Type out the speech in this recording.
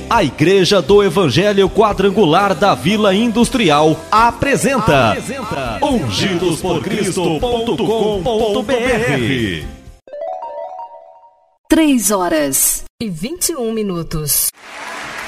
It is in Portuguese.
A Igreja do Evangelho Quadrangular da Vila Industrial apresenta ungidosporcristo.com.br. 3 horas e 21 minutos.